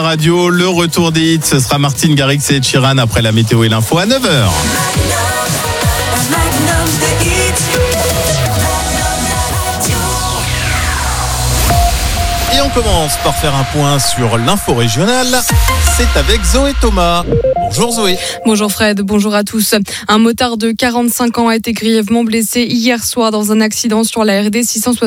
Radio, le retour des hits, ce sera Martin Garrix et Ed Sheeran après la météo et l'info à 9h. Et on commence par faire un point sur l'info régionale. C'est avec Zoé Thomas. Bonjour Zoé. Bonjour Fred, bonjour à tous. Un motard de 45 ans a été grièvement blessé hier soir dans un accident sur la RD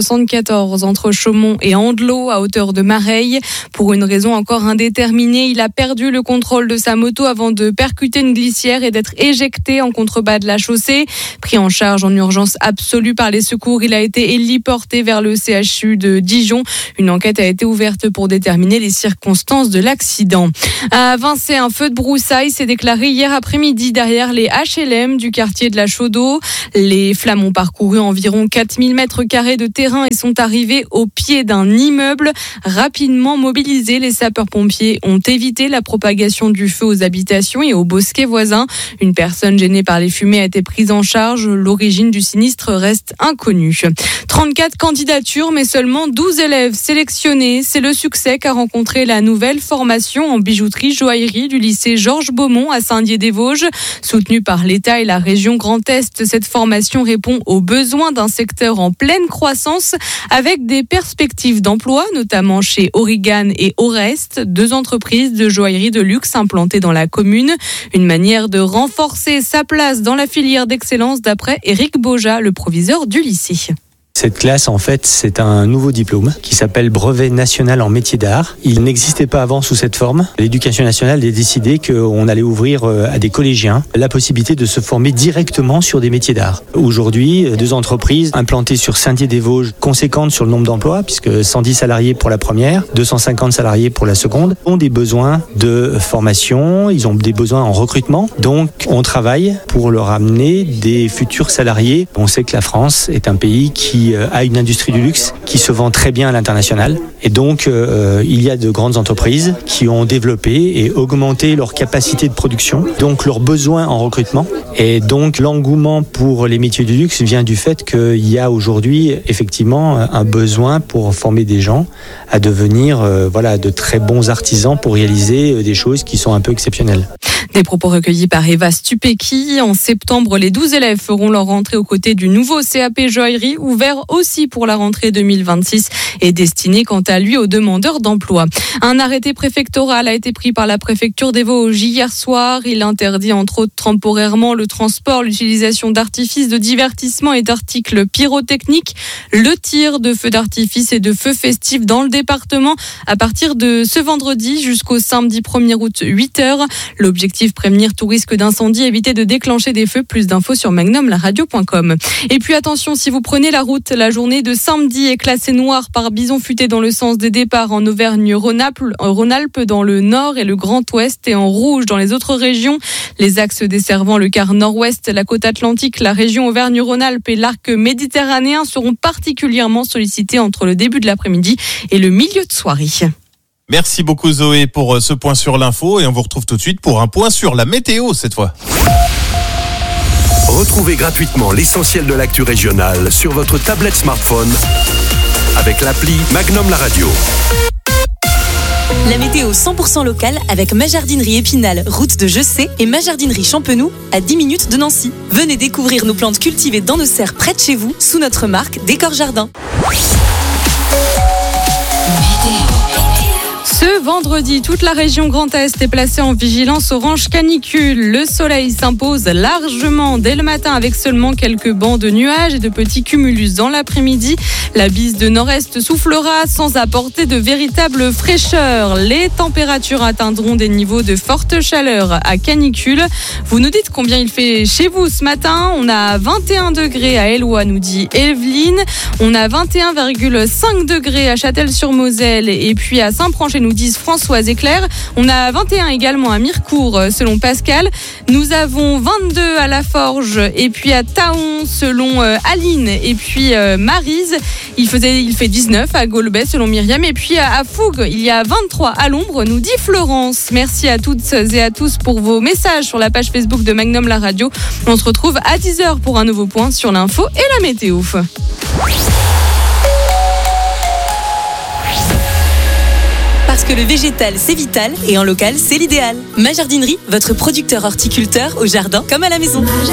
674 entre Chaumont et Andelot à hauteur de Mareil. Pour une raison encore indéterminée, il a perdu le contrôle de sa moto avant de percuter une glissière et d'être éjecté en contrebas de la chaussée. Pris en charge en urgence absolue par les secours, il a été héliporté vers le CHU de Dijon. Une enquête a été ouverte pour déterminer les circonstances de l'accident. À Vincennes, un feu de broussailles s'est déclaré hier après-midi derrière les HLM du quartier de la Chaudeau. Les flammes ont parcouru environ 4000 mètres carrés de terrain et sont arrivées au pied d'un immeuble. Rapidement mobilisés, les sapeurs-pompiers ont évité la propagation du feu aux habitations et aux bosquets voisins. Une personne gênée par les fumées a été prise en charge. L'origine du sinistre reste inconnue. 34 candidatures, mais seulement 12 élèves sélectionnés. C'est le succès qu'a rencontré la nouvelle formation en bijouterie-joaillerie du lycée Georges Beaumont à Saint-Dié-des-Vosges. Soutenue par l'État et la région Grand Est, cette formation répond aux besoins d'un secteur en pleine croissance avec des perspectives d'emploi, notamment chez Aurigan et Orest, 2 entreprises de joaillerie de luxe implantées dans la commune. Une manière de renforcer sa place dans la filière d'excellence d'après Éric Boja, le proviseur du lycée. Cette classe, en fait, c'est un nouveau diplôme qui s'appelle brevet national en métier d'art. Il n'existait pas avant sous cette forme. L'éducation nationale a décidé qu'on allait ouvrir à des collégiens la possibilité de se former directement sur des métiers d'art. Aujourd'hui, 2 entreprises implantées sur Saint-Dié-des-Vosges, conséquentes sur le nombre d'emplois, puisque 110 salariés pour la première, 250 salariés pour la seconde, ont des besoins de formation, ils ont des besoins en recrutement. Donc, on travaille pour leur amener des futurs salariés. On sait que la France est un pays qui a une industrie du luxe qui se vend très bien à l'international. Et donc, il y a de grandes entreprises qui ont développé et augmenté leur capacité de production, donc leurs besoins en recrutement. Et donc, l'engouement pour les métiers du luxe vient du fait qu'il y a aujourd'hui effectivement un besoin pour former des gens à devenir de très bons artisans pour réaliser des choses qui sont un peu exceptionnelles. Des propos recueillis par Eva Stupecki. En septembre, les 12 élèves feront leur rentrée aux côtés du nouveau CAP joaillerie, ouvert aussi pour la rentrée 2026 et destiné quant à lui aux demandeurs d'emploi. Un arrêté préfectoral a été pris par la préfecture des Vosges hier soir. Il interdit entre autres temporairement le transport, l'utilisation d'artifices de divertissement et d'articles pyrotechniques, le tir de feux d'artifice et de feux festifs dans le département à partir de ce vendredi jusqu'au samedi 1er août 8h. L'objectif, prévenir tout risque d'incendie, éviter de déclencher des feux. Plus d'infos sur magnumlaradio.com. Et puis attention, si vous prenez la route, la journée de samedi est classée noire par bison futé dans le sens des départs en Auvergne-Rhône-Alpes dans le nord et le Grand Ouest et en rouge dans les autres régions. Les axes desservant le quart nord-ouest, la côte atlantique, la région Auvergne-Rhône-Alpes et l'arc méditerranéen seront particulièrement sollicités entre le début de l'après-midi et le milieu de soirée. Merci beaucoup Zoé pour ce point sur l'info et on vous retrouve tout de suite pour un point sur la météo cette fois. Retrouvez gratuitement l'essentiel de l'actu régionale sur votre tablette smartphone avec l'appli Magnum La Radio. La météo 100% locale avec ma jardinerie Épinal, route de Jessé et ma jardinerie Champenoux à 10 minutes de Nancy. Venez découvrir nos plantes cultivées dans nos serres près de chez vous sous notre marque Décor Jardin. Ce vendredi, toute la région Grand Est est placée en vigilance orange canicule. Le soleil s'impose largement dès le matin avec seulement quelques bancs de nuages et de petits cumulus dans l'après-midi. La bise de nord-est soufflera sans apporter de véritable fraîcheur. Les températures atteindront des niveaux de forte chaleur à canicule. Vous nous dites combien il fait chez vous ce matin. On a 21 degrés à Éloie, nous dit Evelyne. On a 21,5 degrés à Châtel-sur-Moselle et puis à Saint-Pranchet, nous disent Françoise et Claire. On a 21 également à Mirecourt, selon Pascal. Nous avons 22 à La Forge et puis à Taon, selon Aline et puis Maryse. Il fait 19 à Golbet, selon Myriam. Et puis à Fougue, il y a 23 à l'ombre, nous dit Florence. Merci à toutes et à tous pour vos messages sur la page Facebook de Magnum La Radio. On se retrouve à 10h pour un nouveau point sur l'info et la météo. Parce que le végétal, c'est vital et en local, c'est l'idéal. Ma jardinerie, votre producteur horticulteur au jardin comme à la maison.